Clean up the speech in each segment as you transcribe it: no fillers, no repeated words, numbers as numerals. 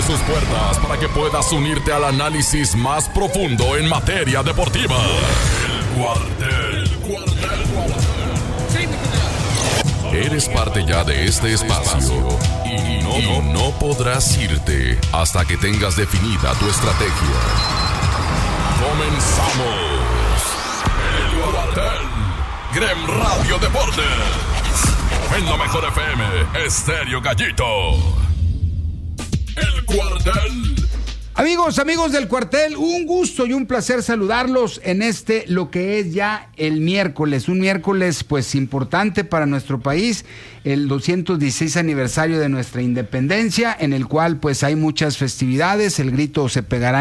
sus puertas para que puedas unirte al análisis más profundo en materia deportiva. El Cuartel. Eres parte ya de este espacio y no podrás irte hasta que tengas definida tu estrategia. Comenzamos. El Cuartel. Grem Radio Deportes. En la mejor FM, Estéreo Gallito. El Cuartel. Amigos del Cuartel, un gusto y un placer saludarlos en lo que es ya el miércoles, un miércoles pues importante para nuestro país, el 216 aniversario de nuestra independencia, en el cual pues hay muchas festividades. El grito se pegará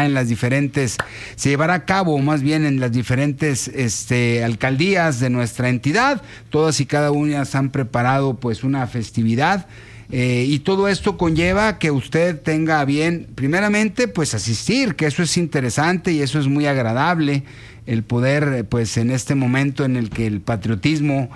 se llevará a cabo más bien en las diferentes alcaldías de nuestra entidad. Todas y cada una han preparado pues una festividad. Y todo esto conlleva que usted tenga bien, primeramente, pues asistir, que eso es interesante y eso es muy agradable, el poder, pues en este momento en el que el patriotismo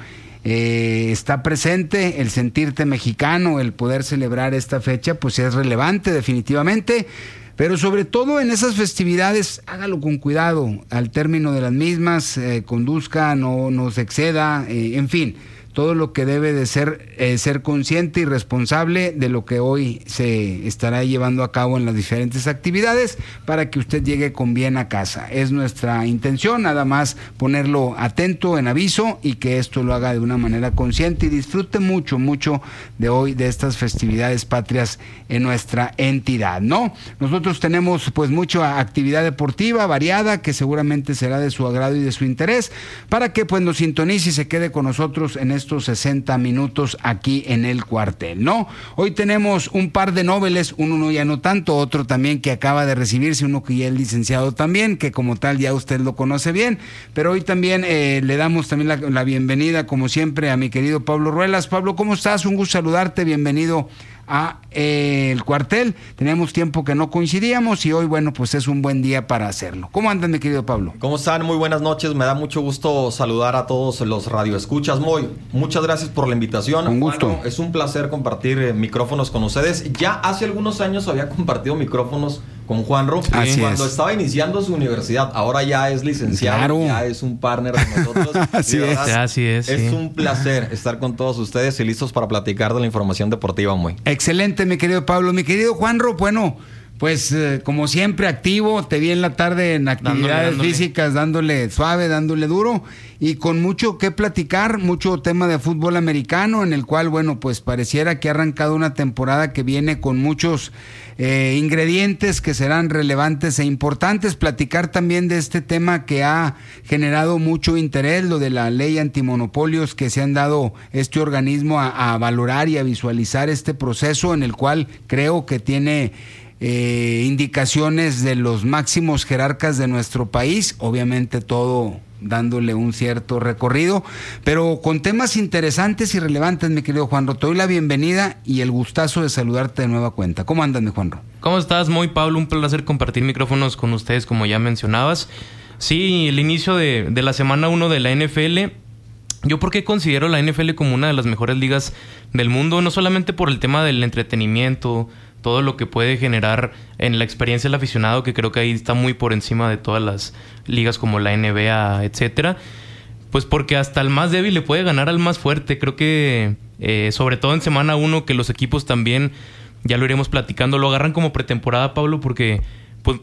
está presente, el sentirte mexicano, el poder celebrar esta fecha, pues es relevante definitivamente. Pero sobre todo en esas festividades, hágalo con cuidado, al término de las mismas, conduzca, no se exceda, en fin. Todo lo que debe de ser consciente y responsable de lo que hoy se estará llevando a cabo en las diferentes actividades para que usted llegue con bien a casa. Es nuestra intención, nada más ponerlo atento en aviso y que esto lo haga de una manera consciente y disfrute mucho de hoy, de estas festividades patrias en nuestra entidad, ¿no? Nosotros tenemos pues mucha actividad deportiva variada que seguramente será de su agrado y de su interés para que pues nos sintonice y se quede con nosotros en estos 60 minutos aquí en el Cuartel, ¿no? Hoy tenemos un par de noveles, uno ya no tanto, otro también que acaba de recibirse, uno que ya es licenciado también, que como tal ya usted lo conoce bien, pero hoy también le damos también la bienvenida, como siempre, a mi querido Pablo Ruelas. Pablo, ¿cómo estás? Un gusto saludarte, bienvenido a el Cuartel. Teníamos tiempo que no coincidíamos y hoy, bueno, pues es un buen día para hacerlo. ¿Cómo andan, mi querido Pablo? ¿Cómo están? Muy buenas noches. Me da mucho gusto saludar a todos los radioescuchas. Muchas gracias por la invitación. Un gusto. Bueno, es un placer compartir micrófonos con ustedes. Ya hace algunos años había compartido micrófonos con Juanro cuando estaba iniciando su universidad. Ahora ya es licenciado, claro. Ya es un partner de nosotros. Así es. Es un placer estar con todos ustedes y listos para platicar de la información deportiva, muy. Excelente, mi querido Pablo. Mi querido Juanro, bueno, pues como siempre activo, te vi en la tarde en actividades físicas, dándole suave, dándole duro y con mucho que platicar, mucho tema de fútbol americano, en el cual, bueno, pues pareciera que ha arrancado una temporada que viene con muchos ingredientes que serán relevantes e importantes. Platicar también de este tema que ha generado mucho interés, lo de la ley antimonopolios, que se han dado este organismo a valorar y a visualizar este proceso, en el cual creo que tiene indicaciones de los máximos jerarcas de nuestro país, obviamente todo dándole un cierto recorrido, pero con temas interesantes y relevantes, mi querido Juanro. Te doy la bienvenida y el gustazo de saludarte de nueva cuenta. ¿Cómo andas, mi Juanro? ¿Cómo estás, muy Pablo? Un placer compartir micrófonos con ustedes, como ya mencionabas. Sí, el inicio de la semana 1 de la NFL. Yo porque considero la NFL como una de las mejores ligas del mundo, no solamente por el tema del entretenimiento, todo lo que puede generar en la experiencia del aficionado, que creo que ahí está muy por encima de todas las ligas como la NBA, etcétera. Pues porque hasta el más débil le puede ganar al más fuerte. Creo que sobre todo en semana 1, que los equipos también, ya lo iremos platicando, lo agarran como pretemporada, Pablo, porque pues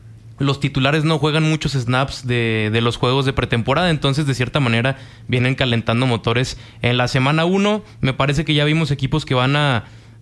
los titulares no juegan muchos snaps de los juegos de pretemporada, entonces de cierta manera vienen calentando motores. En la semana 1 me parece que ya vimos equipos que van a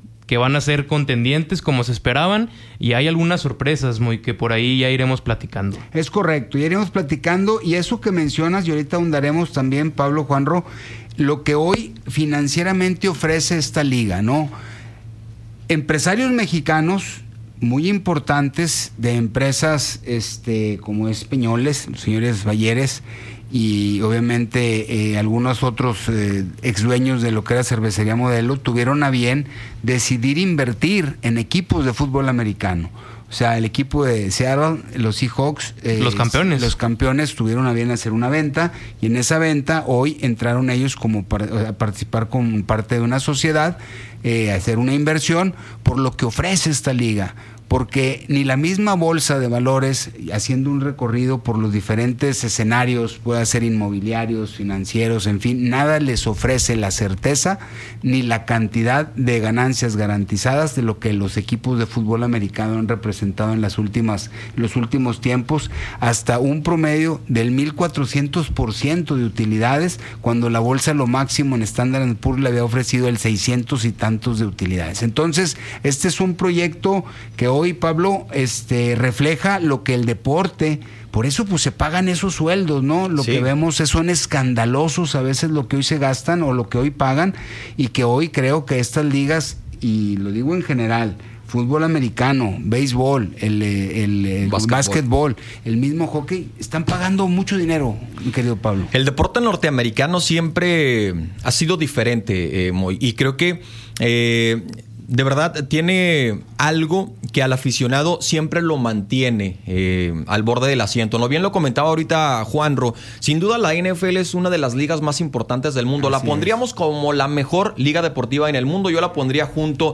ser contendientes como se esperaban, y hay algunas sorpresas, muy que por ahí ya iremos platicando. Es correcto, ya iremos platicando, y eso que mencionas, y ahorita ahondaremos también, Pablo, Juanro, lo que hoy financieramente ofrece esta liga, ¿no? Empresarios mexicanos muy importantes de empresas como es Peñoles, los señores Balleres, y obviamente algunos otros ex dueños de lo que era Cervecería Modelo, tuvieron a bien decidir invertir en equipos de fútbol americano. O sea, el equipo de Seattle, los Seahawks, los campeones tuvieron a bien hacer una venta, y en esa venta hoy entraron ellos como a participar como parte de una sociedad, a hacer una inversión por lo que ofrece esta liga. porque ni la misma bolsa de valores, haciendo un recorrido por los diferentes escenarios, puede ser inmobiliarios, financieros, en fin, nada les ofrece la certeza ni la cantidad de ganancias garantizadas de lo que los equipos de fútbol americano han representado en los últimos tiempos, hasta un promedio del 1,400% de utilidades, cuando la bolsa lo máximo en Standard & Poor's le había ofrecido el 600 y tantos de utilidades. Entonces, este es un proyecto que hoy, Pablo, refleja lo que el deporte, por eso pues se pagan esos sueldos, ¿no? Lo que vemos son escandalosos a veces lo que hoy se gastan o lo que hoy pagan, y que hoy creo que estas ligas, y lo digo en general, fútbol americano, béisbol, el básquetbol, el mismo hockey, están pagando mucho dinero, mi querido Pablo. El deporte norteamericano siempre ha sido diferente, Moy, y creo que de verdad tiene algo que al aficionado siempre lo mantiene al borde del asiento. No bien lo comentaba ahorita Juanro, sin duda la NFL es una de las ligas más importantes del mundo. La pondríamos como la mejor liga deportiva en el mundo. Yo la pondría junto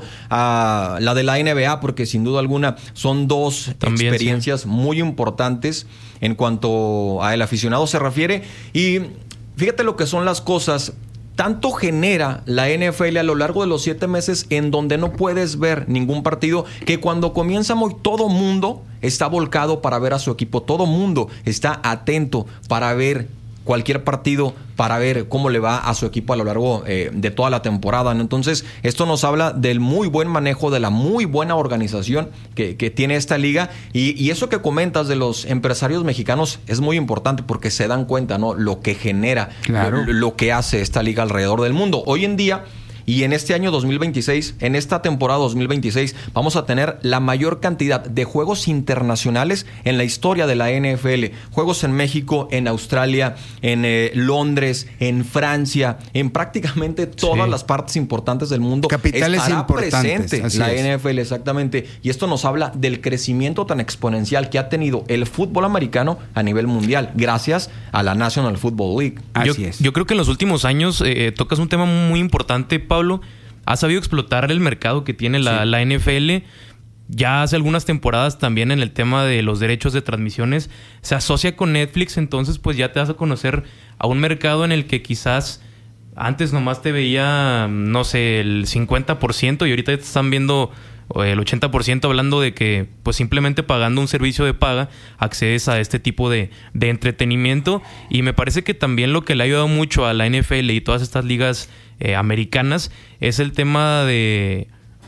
a la de la NBA, porque sin duda alguna son dos experiencias muy importantes en cuanto a el aficionado se refiere. Y fíjate lo que son las cosas. Tanto genera la NFL a lo largo de los 7 meses en donde no puedes ver ningún partido, que cuando comienza todo mundo está volcado para ver a su equipo. Todo mundo está atento para ver cualquier partido, para ver cómo le va a su equipo a lo largo de toda la temporada, ¿no? Entonces, esto nos habla del muy buen manejo, de la muy buena organización que tiene esta liga. Y eso que comentas de los empresarios mexicanos es muy importante, porque se dan cuenta, ¿no? Lo que genera, lo que hace esta liga alrededor del mundo. Hoy en día, y en este año 2026, en esta temporada 2026, vamos a tener la mayor cantidad de juegos internacionales en la historia de la NFL. Juegos en México, en Australia, en Londres, en Francia, en prácticamente todas las partes importantes del mundo. Capitales estará importantes, presente la NFL, exactamente. Y esto nos habla del crecimiento tan exponencial que ha tenido el fútbol americano a nivel mundial, gracias a la National Football League. Yo creo que en los últimos años tocas un tema muy importante, Pablo. Ha sabido explotar el mercado que tiene la NFL. Ya hace algunas temporadas también en el tema de los derechos de transmisiones se asocia con Netflix, entonces pues ya te vas a conocer a un mercado en el que quizás antes nomás te veía, no sé, el 50%, y ahorita te están viendo el 80%, hablando de que pues simplemente pagando un servicio de paga accedes a este tipo de entretenimiento. Y me parece que también lo que le ha ayudado mucho a la NFL y todas estas ligas americanas es el tema de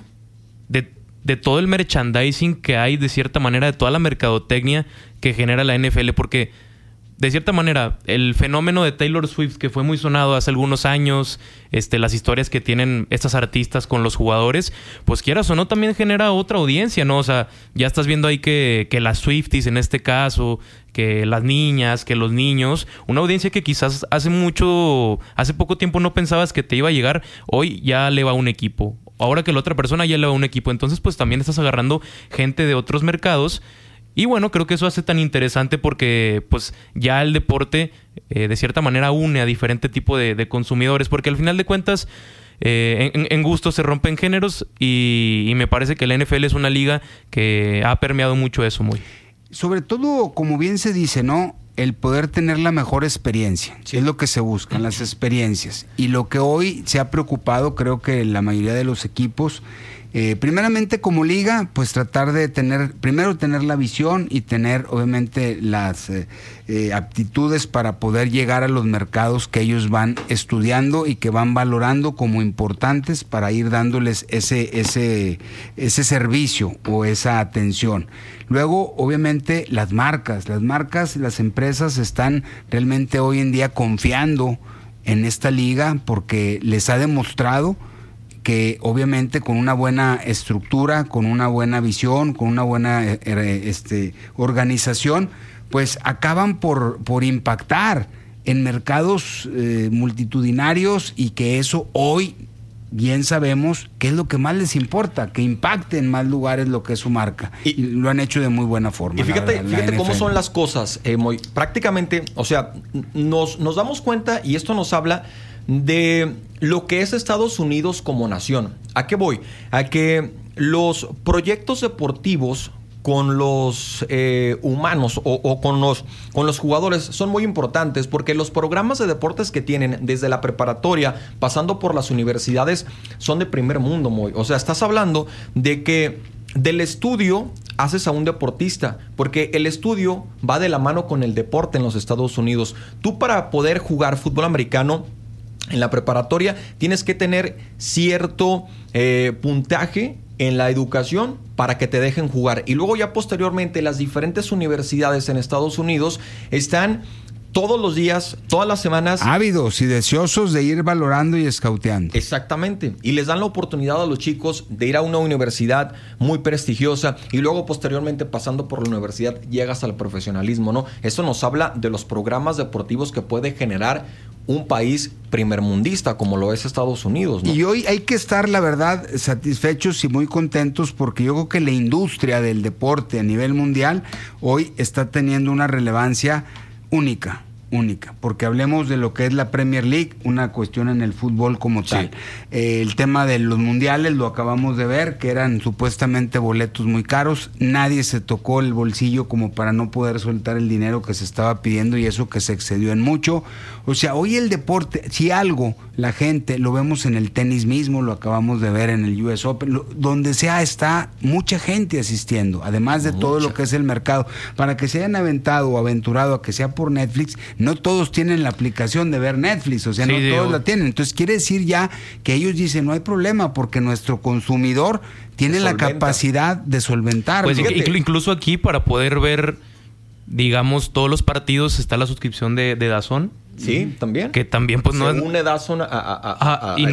todo el merchandising que hay, de cierta manera, de toda la mercadotecnia que genera la NFL, porque de cierta manera el fenómeno de Taylor Swift, que fue muy sonado hace algunos años, las historias que tienen estas artistas con los jugadores, pues quieras o no también genera otra audiencia, ¿no? O sea, ya estás viendo ahí que las Swifties en este caso, que las niñas, que los niños, una audiencia que quizás hace poco tiempo no pensabas que te iba a llegar, hoy ya le va a un equipo. Ahora que la otra persona ya le va a un equipo. Entonces pues también estás agarrando gente de otros mercados. Y bueno, creo que eso hace tan interesante porque pues ya el deporte de cierta manera une a diferente tipo de consumidores, porque al final de cuentas en gustos se rompen géneros, y me parece que la NFL es una liga que ha permeado mucho eso muy. Sobre todo, como bien se dice, ¿no? El poder tener la mejor experiencia. Sí. Es lo que se buscan, las experiencias. Y lo que hoy se ha preocupado, creo que la mayoría de los equipos, primeramente como liga, pues tratar de tener la visión y tener obviamente las aptitudes para poder llegar a los mercados que ellos van estudiando y que van valorando como importantes para ir dándoles ese servicio o esa atención. Luego, obviamente, las marcas, las empresas están realmente hoy en día confiando en esta liga porque les ha demostrado que obviamente con una buena estructura, con una buena visión, con una buena organización, pues acaban por impactar en mercados multitudinarios, y que eso hoy bien sabemos que es lo que más les importa, que impacte en más lugares lo que es su marca. Y lo han hecho de muy buena forma. Y fíjate cómo son las cosas, prácticamente, o sea, nos damos cuenta, y esto nos habla de lo que es Estados Unidos como nación. ¿A qué voy? A que los proyectos deportivos con los humanos o con los jugadores son muy importantes, porque los programas de deportes que tienen desde la preparatoria pasando por las universidades son de primer mundo, Moy. O sea, estás hablando de que del estudio haces a un deportista, porque el estudio va de la mano con el deporte en los Estados Unidos. Tú, para poder jugar fútbol americano en la preparatoria, tienes que tener cierto puntaje en la educación para que te dejen jugar. Y luego ya posteriormente las diferentes universidades en Estados Unidos están todos los días, todas las semanas, ávidos y deseosos de ir valorando y escauteando. Exactamente. Y les dan la oportunidad a los chicos de ir a una universidad muy prestigiosa y luego posteriormente, pasando por la universidad, llegas al profesionalismo, ¿no? Eso nos habla de los programas deportivos que puede generar un país primermundista como lo es Estados Unidos, ¿no? Y hoy hay que estar, la verdad, satisfechos y muy contentos, porque yo creo que la industria del deporte a nivel mundial hoy está teniendo una relevancia única, porque hablemos de lo que es la Premier League, una cuestión en el fútbol como tal. El tema de los mundiales lo acabamos de ver, que eran supuestamente boletos muy caros, nadie se tocó el bolsillo como para no poder soltar el dinero que se estaba pidiendo, y eso que se excedió en mucho. O sea, hoy el deporte, si algo, la gente, lo vemos en el tenis mismo, lo acabamos de ver en el US Open, donde sea, está mucha gente asistiendo, además de todo lo que es el mercado. Para que se hayan aventado o aventurado a que sea por Netflix, no todos tienen la aplicación de ver Netflix, o sea, no todos la tienen. Entonces quiere decir ya que ellos dicen, no hay problema, porque nuestro consumidor tiene la capacidad de solventar. Pues incluso aquí, para poder ver, digamos, todos los partidos, está la suscripción de DAZN. Sí, también. Que también, pues, se une DAZN a